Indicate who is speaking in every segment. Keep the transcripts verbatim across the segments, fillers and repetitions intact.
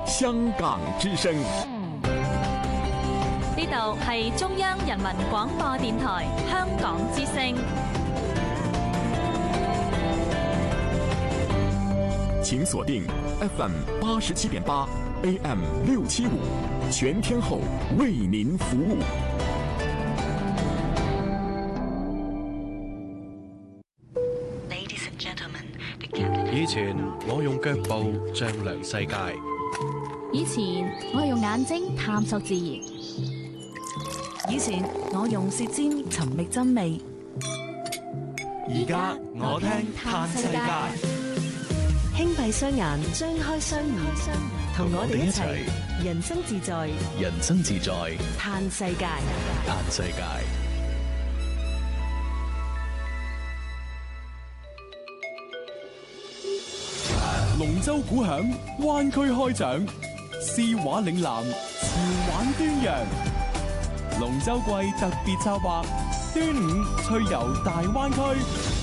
Speaker 1: 香港之聲。
Speaker 2: 呢度係中央人民廣播電台香港之聲。
Speaker 1: 請鎖定 F M 八十七點八 A M 六七五，全天候為您服務。
Speaker 3: 以前我用腳步丈量世界，
Speaker 4: 以前我係用眼睛探索自然，
Speaker 5: 以前我用舌尖尋覓真味，
Speaker 3: 而家我聽嘆世界。
Speaker 6: 輕閉雙眼，張開雙耳，同我哋一齊人生自在，
Speaker 3: 人生自在
Speaker 6: 嘆世界，
Speaker 3: 嘆世界。
Speaker 7: 龍舟鼓響，灣區開獎，詩畫嶺南，潮玩端陽。龍舟季特別策劃，端午趣遊大灣區。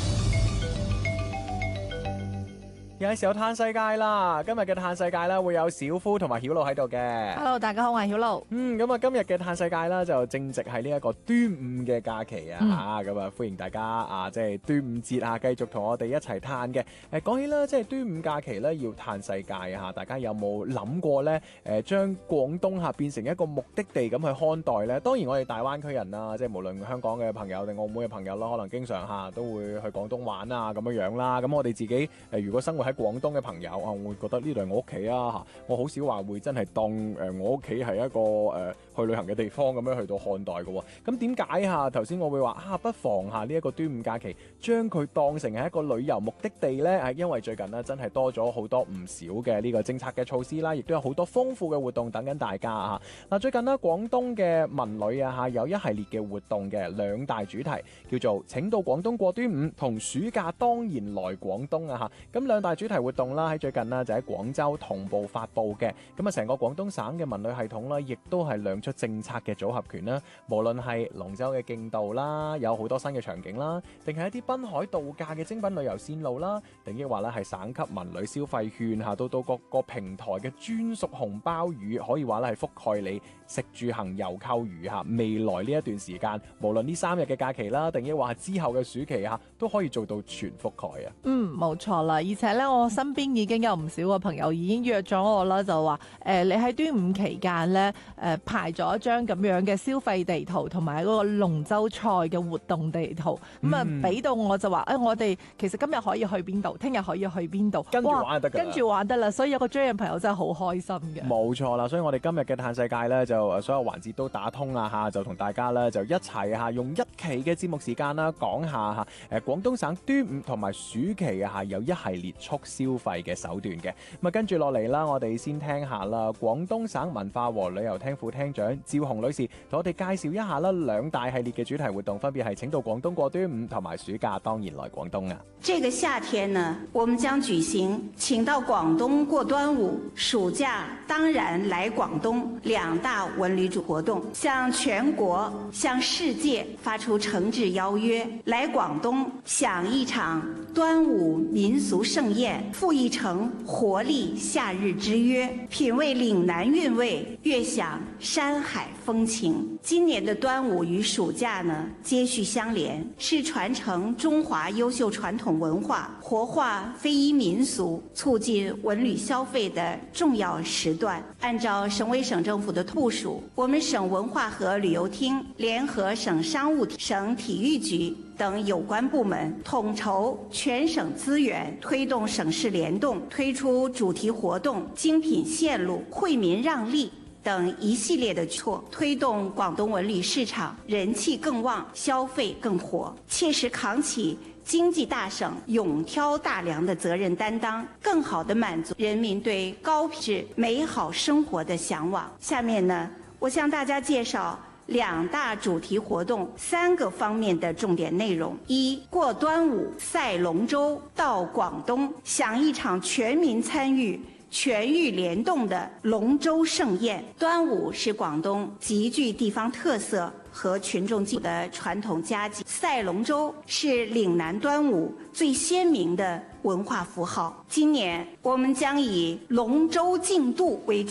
Speaker 8: 有時候嘆世界啦，今日嘅嘆世界啦，會有小夫同埋曉露喺度嘅。
Speaker 9: Hello， 大家好，我係曉露。
Speaker 8: 嗯，咁啊，今日嘅嘆世界啦，就正值係呢一個端午嘅假期啊，吓咁啊，歡迎大家啊，即係端午節啊，繼續同我哋一齊嘆嘅。誒，講起啦，即係端午假期咧，要嘆世界啊，大家有冇諗過咧？誒，將廣東吓變成一個目的地咁去看待咧？當然，我哋大灣區人啦，即係無論香港嘅朋友定澳門嘅朋友啦，可能經常吓都會去廣東玩啊，咁樣樣啦。咁我哋自己誒，如果生活喺廣東嘅朋友啊，我會覺得呢度係我屋企啊嚇，我好少話會真係當誒我屋企係一個誒、呃、去旅行嘅地方咁樣去到看待嘅喎。咁點解嚇頭先我會話啊，不妨下呢一個端午假期將佢當成係一個旅遊目的地呢？係因為最近呢真係多咗好多唔少嘅呢個政策嘅措施啦，亦都有好多豐富嘅活動等緊大家啊！嗱，最近呢，廣東嘅文旅啊嚇有一系列嘅活動嘅兩大主題，叫做請到廣東過端午同暑假當然來廣東啊嚇。咁兩大主題活動啦，喺最近呢就喺廣州同步發布嘅。咁啊，成個廣東省嘅文旅系統啦，亦都係亮出政策嘅組合拳啦。無論係龍舟嘅競渡啦，有好多新嘅場景啦，定係一啲濱海度假嘅精品旅遊線路啦，定抑或咧係省級文旅消費券嚇，到到各個平台嘅專屬紅包雨，可以話咧係覆蓋你食住行遊購娛嚇。未來呢一段時間，無論呢三日嘅假期啦，定抑或係之後嘅暑期嚇，都可以做到全覆蓋啊。
Speaker 9: 嗯，冇錯啦，而且咧，我身邊已經有唔少個朋友已經約咗我啦，就話誒、呃，你喺端午期間咧，誒、呃、排咗一張咁樣嘅消費地圖，同埋嗰個龍舟賽嘅活動地圖，咁啊俾到我就話，誒、哎、我哋其實今日可以去邊度，聽日可以去邊度，
Speaker 8: 跟住玩就得㗎啦，
Speaker 9: 跟住玩得啦，所以有個追嘅朋友真係好開心嘅。冇
Speaker 8: 錯啦，所以我哋今日嘅嘆世界咧，就所有環節都打通啊嚇，就同大家咧就一齊嚇用一期嘅節目時間啦，講下嚇誒廣東省端午同埋暑期啊嚇有一系列促消費嘅手段嘅。咁啊，跟住落嚟啦，我哋先聽下啦，廣東省文化和旅遊廳副廳長趙紅女士同我哋介紹一下啦，兩大系列嘅主題活動分別係請到廣東過端午同埋暑假當然來廣東啊。
Speaker 10: 這個夏天呢，我們將舉行請到廣東過端午、暑假當然來廣東兩大文旅主活動，向全國、向世界發出誠摯邀約，來廣東享一場端午民俗盛宴，赴一城活力夏日之約，品味嶺南韻味，悅享山海風情。今年的端午與暑假呢，接續相連，是傳承中華優秀傳統文化、活化非遺民俗、促進文旅消費的重要時段。按照省委省政府的部署，我們省文化和旅遊廳聯合省商務廳、省體育局等有關部門，統籌全省資源，推動省市聯動，推出主題活動、精品線路、惠民讓利等一系列的措，推動廣東文旅市場人氣更旺，消費更火，切實扛起經濟大省勇挑大梁的責任擔當，更好地滿足人民對高品質美好生活的向往。下面呢，我向大家介紹兩大主題活動三個方面的重點內容：一、過端午賽龍舟到廣東，享一場全民參與、全域聯動的龍舟盛宴。端午是廣東極具地方特色和群眾基礎的傳統佳節，賽龍舟是嶺南端午最鮮明的文化符號。今年我們將以龍舟競渡為主。